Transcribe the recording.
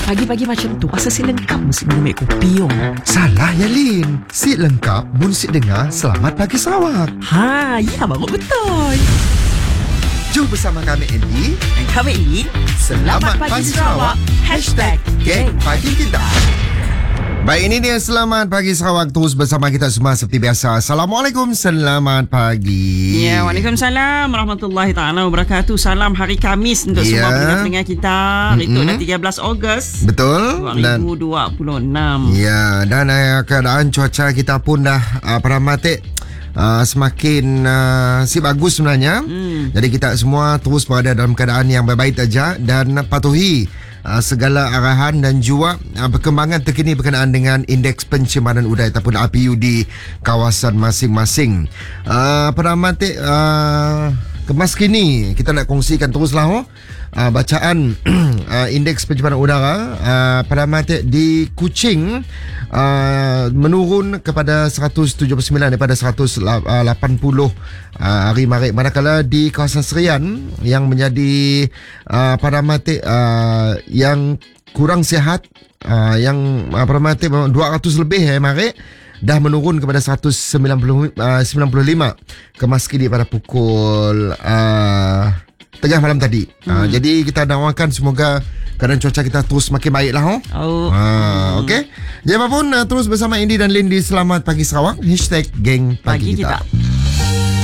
Pagi-pagi macam tu rasa si lengkap mesti minum kopi yo. Salah ya Lin. Si lengkap mun si dengar Selamat Pagi Sarawak. Ha, ya baru betul. Jom bersama kami Andy. Dan kami ini Selamat Pagi Sarawak. #Geng Pagi Kita. Baik, ini dia Selamat Pagi Sarawak. Terus bersama kita semua seperti biasa. Assalamualaikum, selamat pagi. Ya, Waalaikumsalam warahmatullahi taala wabarakatuh. Salam hari Khamis untuk semua pendengar kita. Hari itu dah 13 Ogos. Betul. 2026. Ya, dan keadaan cuaca kita pun dah Paramatik semakin si bagus sebenarnya. Jadi kita semua terus berada dalam keadaan yang baik-baik saja dan patuhi segala arahan dan juga perkembangan terkini berkenaan dengan indeks pencemaran udara ataupun APU di kawasan masing-masing. Paramatik kemas kini kita nak kongsikan teruslah bacaan indeks pencemaran udara Paramatik di Kuching menurun kepada 179 daripada 180 hari Maret, manakala di kawasan Serian yang menjadi Paramatik yang kurang sihat yang Paramatik 200 lebih Maret dah menurun kepada 195 kemas kini pada pukul tengah malam tadi. Jadi kita doakan semoga keadaan cuaca kita terus makin baiklah. Okey. Jadi apapun terus bersama Indi dan Lindy Selamat Pagi Sarawak #Geng Pagi Kita.